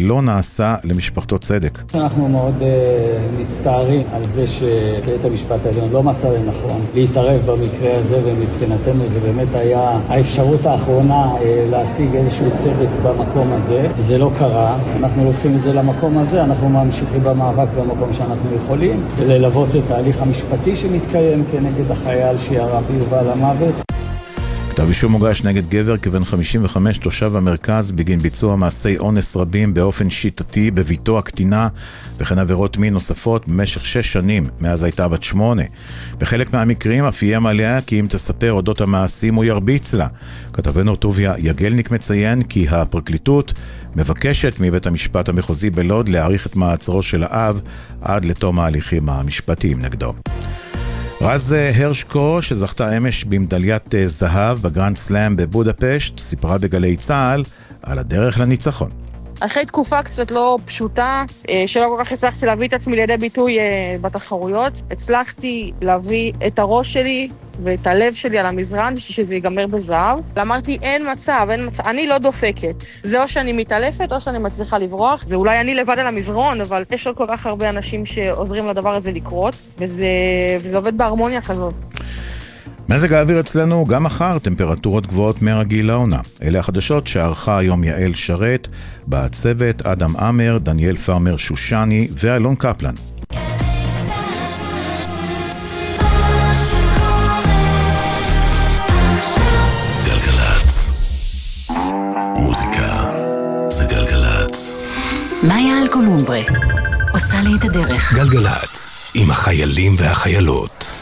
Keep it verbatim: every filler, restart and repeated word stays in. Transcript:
ולא נעשה למשפחתו צדק. אנחנו מאוד uh, מצטערים על זה שבית המשפט העליון לא מצא לנכון להתערב במקרה הזה, ומבחינתנו זה באמת היה האפשרות האחרונה uh, להשיג איזשהו צדק במקום הזה. זה לא קרה, אנחנו לוקחים את זה למקום הזה, אנחנו ממשיכים במאבק במקום שאנחנו יכולים, וללוות את ההליך המשפטי שמתקיים כנגד החייל שירה ביובל המוות. כתב אישום מוגש נגד גבר כבן חמישים וחמש תושב המרכז בגין ביצוע מעשי אונס רבים באופן שיטתי בביתו הקטינה וכן עבירות מין נוספות במשך שש שנים מאז הייתה בת שמונה. בחלק מהמקרים אף איים עליה כי אם תספר אודות המעשים הוא ירביץ לה. כתבנו טוביה יגלניק מציין כי הפרקליטות מבקשת מבית המשפט המחוזי בלוד להאריך את מעצרו של האב עד לתום ההליכים המשפטיים נגדו. רז הרשקו, שזכתה אמש במדליית זהב בגרנד סלאם בבודפשט, סיפרה בגלי צהל על הדרך לניצחון. אחרי תקופה קצת לא פשוטה, שלא כל כך הצלחתי להביא את עצמי לידי ביטוי בתחרויות, הצלחתי להביא את הראש שלי ואת הלב שלי על המזרן בשביל שזה ייגמר בזהב. אמרתי, אין מצב, אין מצב, אני לא דופקת. זה או שאני מתעלפת או שאני מצליחה לברוח. זה אולי אני לבד על המזרון, אבל יש עוד כל כך הרבה אנשים שעוזרים לדבר הזה לקרות, וזה, וזה עובד בהרמוניה כזאת. מזג האוויר אצלנו גם מחר, טמפרטורות גבוהות מרגיל לעונה. אלה החדשות שערכה היום יעל שרת, בצוות אדם אמר, דניאל פרמר שושני ואלון קפלן. גלגלץ. מוזיקה זה גלגלץ. מאיה אלקולומברה עושה לי את הדרך. גלגלץ עם החיילים והחיילות.